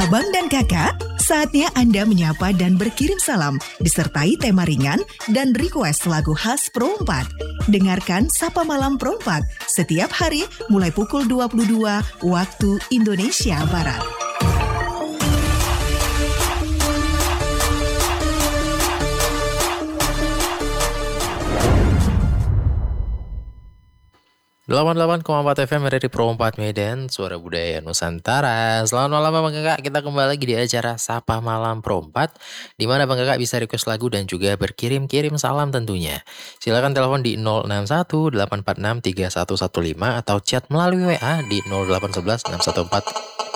Abang dan kakak, saatnya Anda menyapa dan berkirim salam, disertai tema ringan dan request lagu khas Pro 4. Dengarkan Sapa Malam Pro 4 setiap hari mulai pukul 22 waktu Indonesia Barat. Delapan 88,4 FM dari Pro 4 Medan, Suara Budaya Nusantara. Selamat malam Bang Kakak, kita kembali lagi di acara Sapa Malam Pro 4, di mana Bang Kakak bisa request lagu dan juga berkirim-kirim salam tentunya. Silakan telepon di 061 846 3115 atau chat melalui WA di 0811 614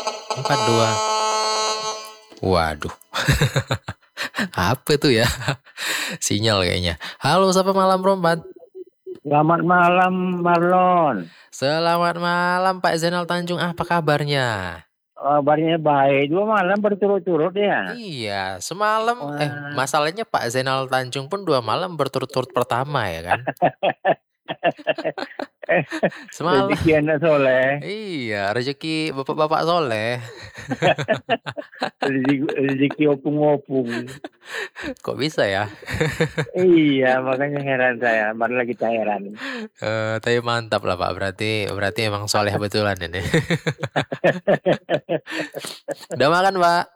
42. Waduh, apa tuh ya? Sinyal kayaknya. Halo Sapa Malam Pro 4. Selamat malam Marlon. Selamat malam Pak Zainal Tanjung, apa kabarnya? Kabarnya baik. 2 malam berturut-turut ya. Iya, semalam masalahnya Pak Zainal Tanjung pun 2 malam berturut-turut pertama ya kan? Semalam. Rezeki anak soleh. Iya, rezeki bapak-bapak soleh. Rezeki opung-opung. Kok bisa ya? Iya, makanya heran saya. Malah kita heran. Tapi mantap lah Pak, berarti emang soleh betulan ini. Udah makan Pak?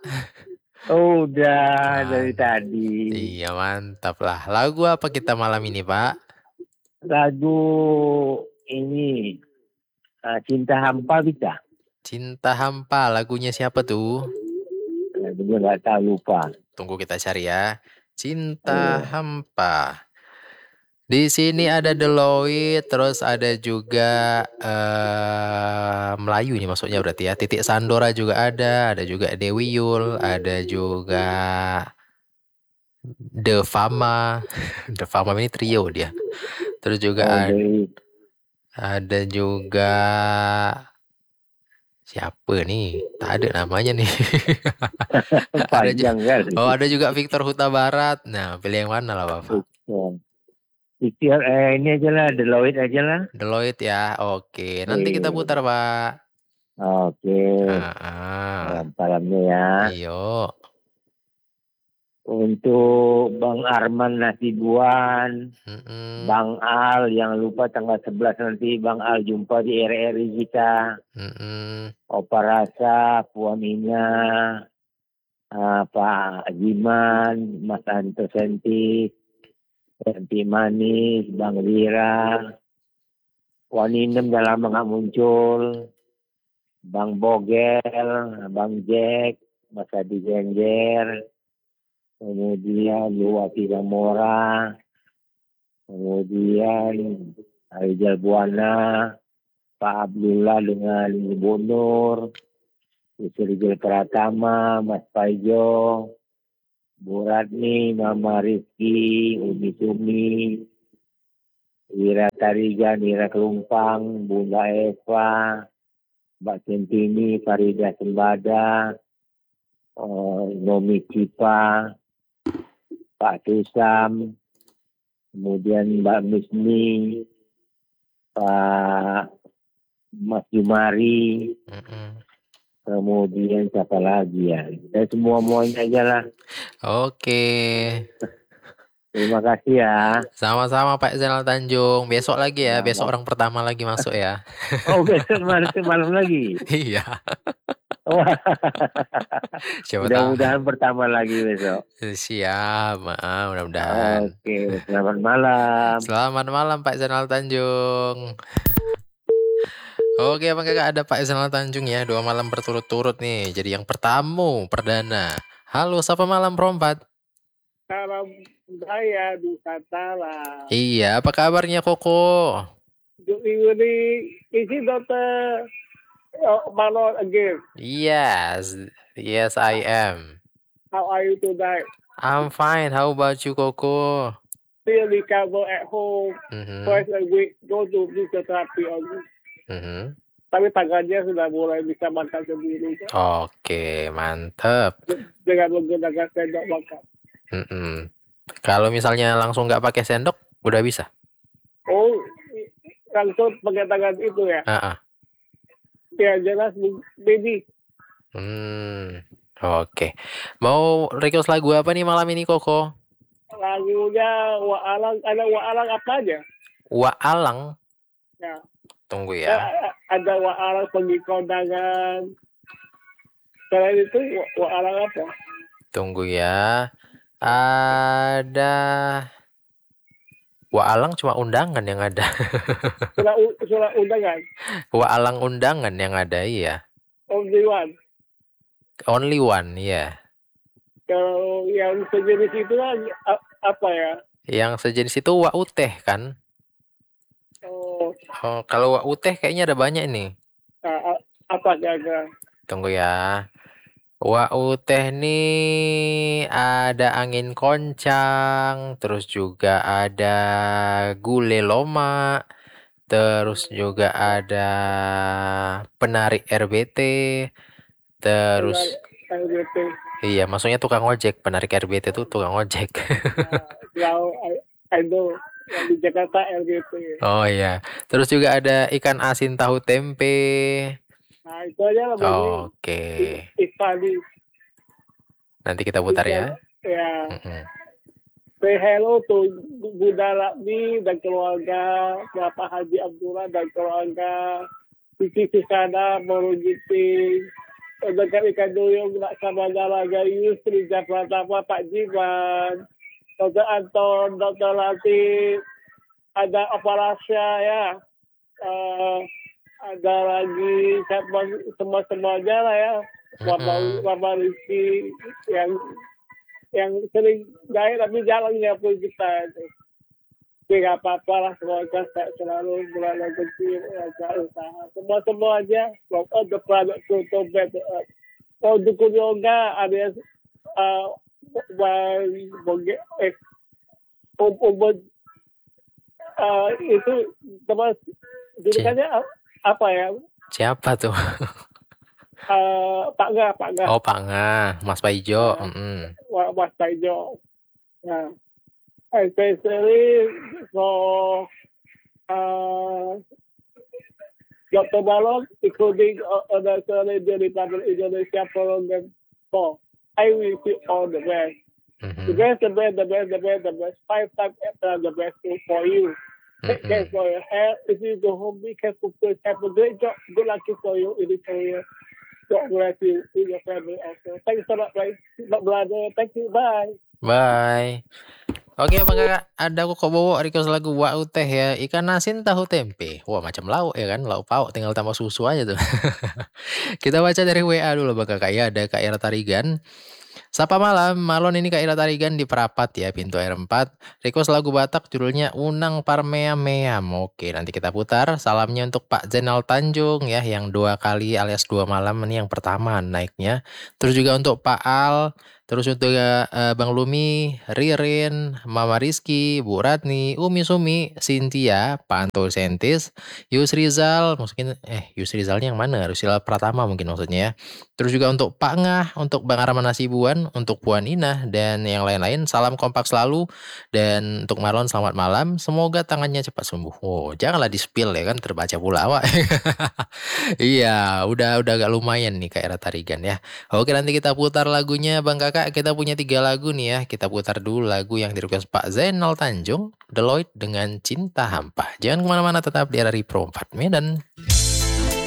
Udah dari tadi. Iya, mantap lah. Lagu apa kita malam ini Pak? Lagu ini Cinta Hampa bisa. Cinta Hampa, lagunya siapa tuh? Lagunya nggak tahu, lupa. Tunggu kita cari ya. Cinta Hampa. Di sini ada Deloitte, terus ada juga Melayu ini maksudnya berarti ya. Titik Sandora juga ada juga Dewi Yul, ada juga The Fama. The Fama ini trio dia. Terus juga ada juga siapa nih? Tak ada namanya nih. Ada juga Victor Huta Barat. Nah, pilih yang mana lah Bapak? Ini aja lah, Deloitte aja lah. Deloitte ya, oke. Nanti kita putar Pak. Oke. Malamnya ya. Iyo. Untuk Bang Arman Nasibuan, Bang Al, yang lupa tanggal 11 nanti Bang Al jumpa di RRI kita. Opa Rasa, Puan Ina, Pak Jiman, Mas Anto Senti Manis, Bang Lira, Puan Inem udah lama nggak muncul, Bang Bogel, Bang Jack, Mas Adi Genjer, kemudian Luwati Damora, kemudian Rizal Buana, Pak Abdullah dengan Ibu Nur, Rizal Pratama, Mas Paijo, Bu Ratni, Mama Rizky, Umi Sumi, Wira Tarigan, Wira Kelumpang, Bunda Eva, Mbak Centini, Farida Sembada, Nomi Cipa, Pak Tusam, kemudian Mbak Misni, Pak Mas Jumari, kemudian siapa lagi ya? Dan semuanya aja lah. Oke. Terima kasih ya. Sama-sama Pak Zainal Tanjung. Besok lagi ya, besok orang pertama lagi masuk ya. Oh, besok malam lagi. Iya. Mudah-mudahan pertama lagi besok. Siap, mudah-mudahan. Oke, selamat malam. Selamat malam Pak Zainal Tanjung. Oke, Bang Kakak, ada Pak Zainal Tanjung ya, 2 malam berturut-turut nih. Jadi yang pertama, perdana. Halo, Sapa Malam Pro 4. Salam budaya Nusantara. Iya, apa kabarnya Koko? Good evening. Is it Dr. Marlon again? Yes, I am. How are you tonight? I'm fine. How about you, Koko? Still recover at home. Twice a week, go to physiotherapy on. Tapi tangannya sudah mulai bisa makan sendiri. Oke, mantap. Dengan menggunakan sendok makan. Kalau misalnya langsung nggak pakai sendok, udah bisa? Oh, langsung pakai tangan itu ya? Ya jelas, baby. Oke. Mau request lagu apa nih malam ini, Koko? Lagunya Wa Alang, ada Wa Alang apa aja? Wa Alang? Ya. Tunggu ya. Ada Wa Alang Pergi Kondangan. Selain itu, Wa Alang apa? Tunggu ya. Ada Wa Alang cuma undangan yang ada. Surat undangan? Wa Alang undangan yang ada, iya. Only one? Only one, iya. Kalau yang sejenis itu apa ya? Yang sejenis itu Wa Uteh kan? Oh, kalau Wa Uteh kayaknya ada banyak nih. apa jaga? Tunggu ya. Wa Uteh nih ada Angin Koncang, terus juga ada Gule Loma, terus juga ada Penari RBT, terus RBT. Iya, maksudnya tukang ojek. Penarik RBT itu tukang ojek. I know. Yang di Jakarta RBT. Oh iya. Terus juga ada Ikan Asin Tahu Tempe. Nah, itu aja lah. Oke. Ispani. Nanti kita putar ya. Ya. Say hello to Bunda Lakmi dan keluarga, Bapak Haji Abdullah dan keluarga, Siti Susana, Morujiti, Dekat Ikan Duyung, Laksamana Gayus, Rijal Pratama, Pak Jiman, Dr. Anton, Dr. Latif, ada Aparasya ya, ada lagi semua-semuanya lah ya, Bapak Rizky yang sering gaya tapi jalannya pun kita itu. Tapi nggak apa-apa lah, semoga saya selalu berada kecil, usaha. Semua aja, from all the product to better. Kalau dukun yoga ada itu teman julukannya apa ya? Siapa tuh? Pak Nga. Oh, Pak Nga, Mas Paijo. Mas Paijo. Nah, especially for Dr. Balon, including other the Republic Indonesia program 4. I wish you all the best. The best. 5 times extra the best for you. Take care for your health. If you go home, be careful. Please have a great job. Good luck for you in the career. God bless you with your family also. Thank you so much, brother. Thank you. Bye. Bye. Oke, Bang Kakak, ada Koko Bowo request lagu Wa Uteh ya. Ikan asin tahu tempe. Wah, macam lauk ya kan? Lauk pauk, tinggal tambah susu aja tuh. Kita baca dari WA dulu Bang Kakak ya. Ada Kak Ira Tarigan. Sapa malam, Malon ini Kak Ira Tarigan di Perapat ya, pintu air 4. Request lagu Batak judulnya Unang Parmea Meam. Oke, nanti kita putar. Salamnya untuk Pak Zainal Tanjung ya, yang 2 kali alias 2 malam. Ini yang pertama naiknya. Terus juga untuk Pak Al. Terus untuk Bang Lumi, Ririn, Mama Rizky, Bu Ratni, Umi Sumi, Cynthia, Pak Anto Sentis, Yus Rizal, mungkin Yus Rizalnya yang mana? Rusila Pratama mungkin maksudnya ya. Terus juga untuk Pak Ngah, untuk Bang Arman Nasibuan, untuk Puan Inah, dan yang lain-lain. Salam kompak selalu. Dan untuk Marlon selamat malam. Semoga tangannya cepat sembuh. Oh, janganlah di-spill ya kan, terbaca pula awak. Iya, udah agak lumayan nih Kak Ira Tarigan ya. Oke, nanti kita putar lagunya Bang Kakak. Kita punya 3 lagu nih ya. Kita putar dulu lagu yang di-request Pak Zainal Tanjung, Deloitte dengan Cinta Hampa. Jangan kemana-mana, tetap di RRI Pro 4 Medan.